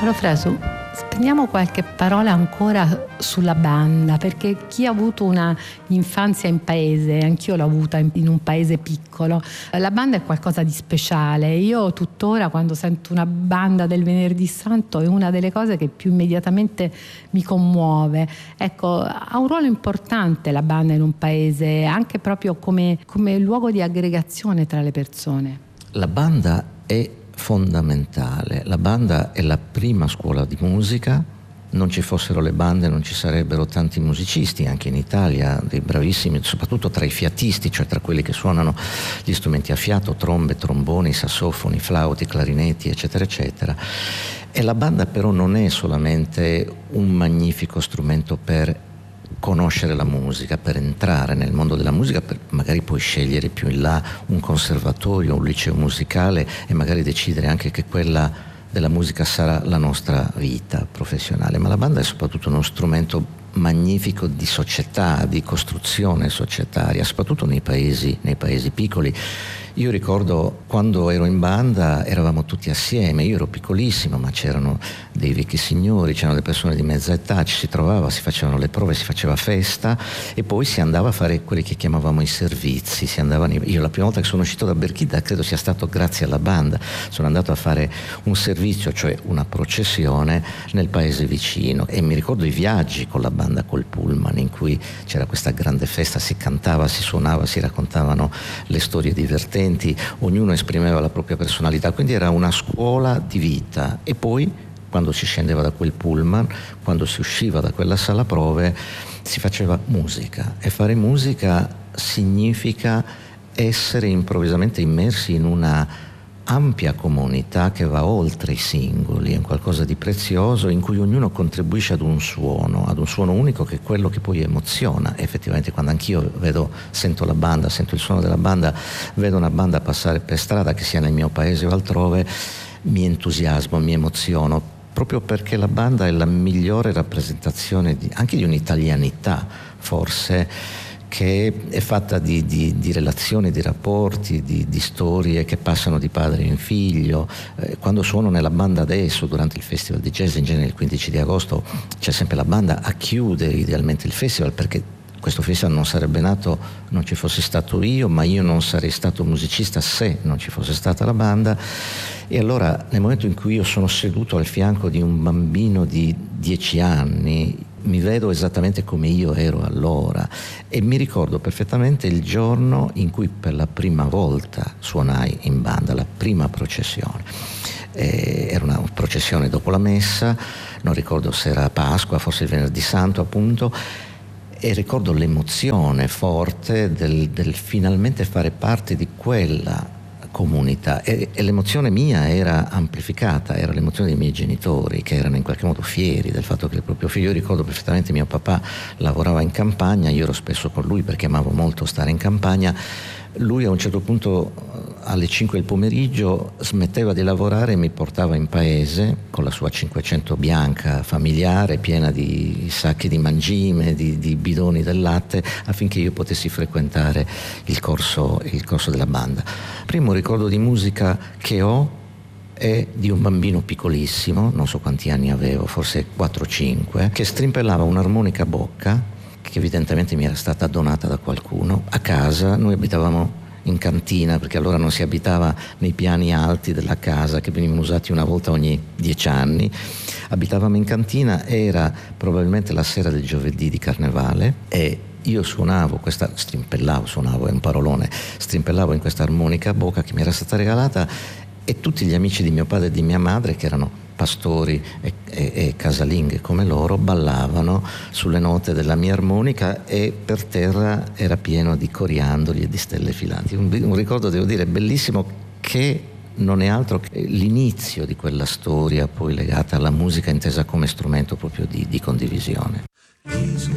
Caro Fresu, spendiamo qualche parola ancora sulla banda, perché chi ha avuto una infanzia in paese, anch'io l'ho avuta in un paese piccolo, la banda è qualcosa di speciale. Io tuttora quando sento una banda del Venerdì Santo è una delle cose che più immediatamente mi commuove. Ecco, ha un ruolo importante la banda in un paese, anche proprio come luogo di aggregazione tra le persone. La banda è fondamentale. La banda è la prima scuola di musica. Non ci fossero le bande non ci sarebbero tanti musicisti anche in Italia, dei bravissimi, soprattutto tra i fiatisti, cioè tra quelli che suonano gli strumenti a fiato, trombe, tromboni, sassofoni, flauti, clarinetti, eccetera eccetera. E la banda però non è solamente un magnifico strumento per conoscere la musica, per entrare nel mondo della musica, per magari poi scegliere più in là un conservatorio, un liceo musicale e magari decidere anche che quella della musica sarà la nostra vita professionale. Ma la banda è soprattutto uno strumento magnifico di società, di costruzione societaria, soprattutto nei paesi piccoli. Io ricordo quando ero in banda eravamo tutti assieme, io ero piccolissimo ma c'erano dei vecchi signori, c'erano delle persone di mezza età, ci si trovava, si facevano le prove, si faceva festa e poi si andava a fare quelli che chiamavamo i servizi, io la prima volta che sono uscito da Berchida credo sia stato grazie alla banda, sono andato a fare un servizio, cioè una processione nel paese vicino e mi ricordo i viaggi con la banda, col pullman in cui c'era questa grande festa, si cantava, si suonava, si raccontavano le storie divertenti, ognuno esprimeva la propria personalità, quindi era una scuola di vita. E poi quando si scendeva da quel pullman, quando si usciva da quella sala prove, si faceva musica, e fare musica significa essere improvvisamente immersi in una ampia comunità che va oltre i singoli, è un qualcosa di prezioso in cui ognuno contribuisce ad un suono unico che è quello che poi emoziona. Effettivamente quando anch'io sento la banda, sento il suono della banda, vedo una banda passare per strada, che sia nel mio paese o altrove, mi entusiasmo, mi emoziono, proprio perché la banda è la migliore rappresentazione anche di un'italianità, forse, che è fatta di relazioni, di rapporti, di storie che passano di padre in figlio. Quando suono nella banda adesso, durante il Festival di Jazz, in genere il 15 di agosto, c'è sempre la banda a chiudere idealmente il festival, perché questo festival non sarebbe nato, non ci fosse stato io, ma io non sarei stato musicista se non ci fosse stata la banda. E allora, nel momento in cui io sono seduto al fianco di un bambino di 10 anni, mi vedo esattamente come io ero allora e mi ricordo perfettamente il giorno in cui per la prima volta suonai in banda, la prima processione. Era una processione dopo la messa, non ricordo se era Pasqua, forse il Venerdì Santo appunto, e ricordo l'emozione forte del finalmente fare parte di quella comunità e l'emozione mia era amplificata, era l'emozione dei miei genitori che erano in qualche modo fieri del fatto che il proprio figlio, io ricordo perfettamente mio papà lavorava in campagna, io ero spesso con lui perché amavo molto stare in campagna, lui a un certo punto alle 5 del pomeriggio smetteva di lavorare e mi portava in paese con la sua 500 bianca familiare piena di sacchi di mangime, di bidoni del latte, affinché io potessi frequentare il corso della banda. Primo ricordo di musica che ho è di un bambino piccolissimo, non so quanti anni avevo, forse 4-5, che strimpellava un'armonica a bocca che evidentemente mi era stata donata da qualcuno. A casa noi abitavamo in cantina, perché allora non si abitava nei piani alti della casa che venivano usati una volta ogni 10 anni, abitavamo in cantina, era probabilmente la sera del giovedì di carnevale e io suonavo suonavo è un parolone, strimpellavo in questa armonica a bocca che mi era stata regalata e tutti gli amici di mio padre e di mia madre, che erano pastori e casalinghe come loro, ballavano sulle note della mia armonica e per terra era pieno di coriandoli e di stelle filanti. Un ricordo, devo dire, bellissimo, che non è altro che l'inizio di quella storia poi legata alla musica intesa come strumento proprio di condivisione.